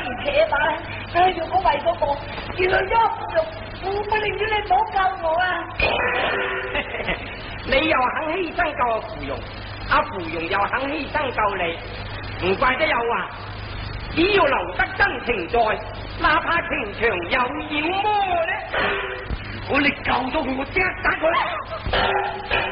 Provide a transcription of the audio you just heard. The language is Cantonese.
如茄把咧，如果為咗我，原來喐我不寧願你唔好救我啊！ 你又肯犧牲救阿芙蓉，阿芙蓉又肯犧牲救你，唔怪得有話，只要留得真情在，哪怕情場有妖魔咧。 如果你救咗佢，我即刻打佢。